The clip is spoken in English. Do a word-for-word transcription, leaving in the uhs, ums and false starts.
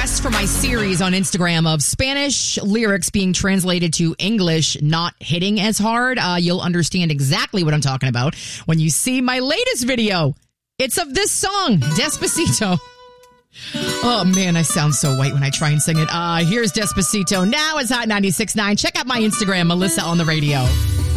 request for my series on Instagram of Spanish lyrics being translated to English not hitting as hard. Uh, you'll understand exactly what I'm talking about when you see my latest video. It's of this song, Despacito. Oh, man, I sound so white when I try and sing it. Uh, here's Despacito. Now it's Hot ninety-six point nine. Check out my Instagram, Melissa on the Radio.